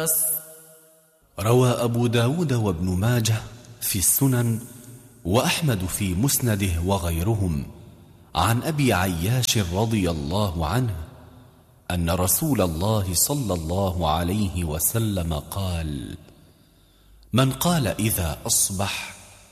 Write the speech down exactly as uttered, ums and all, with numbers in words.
عباس. روى أبو داود وابن ماجه في السنن وأحمد في مسنده وغيرهم عن أبي عياش رضي الله عنه أن رسول الله صلى الله عليه وسلم قال: من قال إذا أصبح